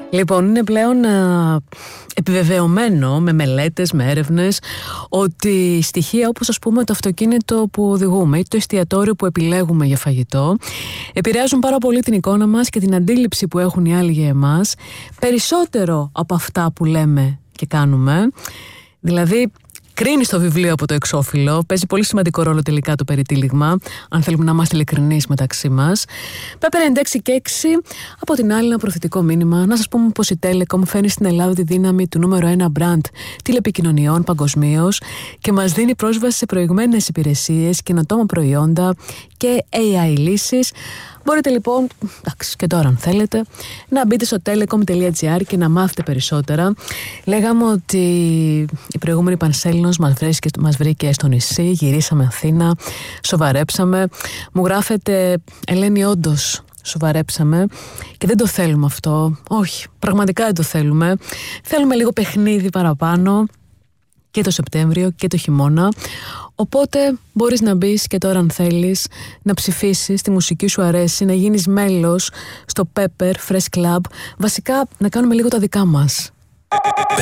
Λοιπόν, είναι πλέον επιβεβαιωμένο με μελέτες, με έρευνες, ότι στοιχεία όπως ας πούμε το αυτοκίνητο που οδηγούμε ή το εστιατόριο που επιλέγουμε για φαγητό επηρεάζουν πάρα πολύ την εικόνα μας και την αντίληψη που έχουν οι άλλοι για εμάς, περισσότερο από αυτά που λέμε και κάνουμε. Δηλαδή, κρίνει το βιβλίο από το εξώφυλλο, παίζει πολύ σημαντικό ρόλο τελικά το περιτύλιγμα, αν θέλουμε να είμαστε ειλικρινείς μεταξύ μας. Pepper 6 και 6, από την άλλη, ένα προθετικό μήνυμα. Να σας πούμε πως η Telecom φέρνει στην Ελλάδα τη δύναμη του νούμερο 1 μπραντ τηλεπικοινωνιών παγκοσμίως και μας δίνει πρόσβαση σε προηγμένες υπηρεσίες, καινοτόμα προϊόντα και AI λύσεις. Μπορείτε λοιπόν, εντάξει, και τώρα αν θέλετε, να μπείτε στο telecom.gr και να μάθετε περισσότερα. Λέγαμε ότι η προηγούμενη Πανσέλινος μας βρήκε στο νησί, γυρίσαμε Αθήνα, σοβαρέψαμε. Μου γράφετε, Ελένη, όντως σοβαρέψαμε και δεν το θέλουμε αυτό. Όχι, πραγματικά δεν το θέλουμε. Θέλουμε λίγο παιχνίδι παραπάνω και το Σεπτέμβριο και το χειμώνα. Οπότε μπορείς να μπεις και τώρα αν θέλεις, να ψηφίσεις τη μουσική σου αρέσει, να γίνεις μέλος στο Pepper Fresh Club. Βασικά να κάνουμε λίγο τα δικά μας.